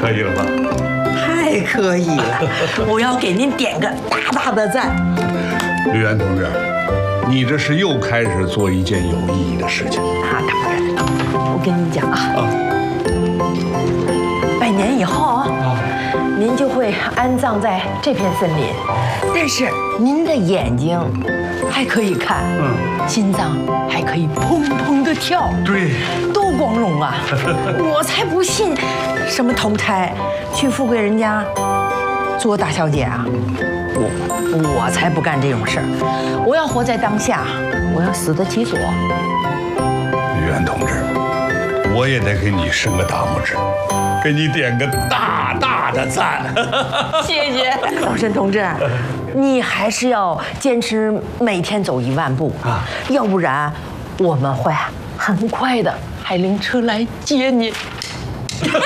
可以了吧？ 太可以了，我要给您点个大大的赞。 绿原同志，你这是又开始做一件有意义的事情。 那当然，我跟您讲啊，100年以后啊，您就会安葬在这片森林，但是您的眼睛还可以看，心脏还可以砰砰的跳， 对， 多光荣啊！我才不信什么投胎去富贵人家做大小姐啊！我才不干这种事儿！我要活在当下，我要死得其所。 绿原同志，我也得给你伸个大拇指，给你点个大大的赞。 谢谢老申同志，你还是要坚持每天走1万步啊，要不然我们会很快的还灵车来接你。